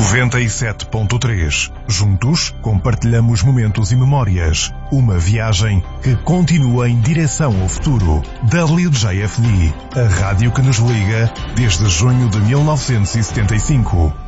97.3. Juntos, compartilhamos momentos e memórias. Uma viagem que continua em direção ao futuro. WJFD, a rádio que nos liga desde junho de 1975.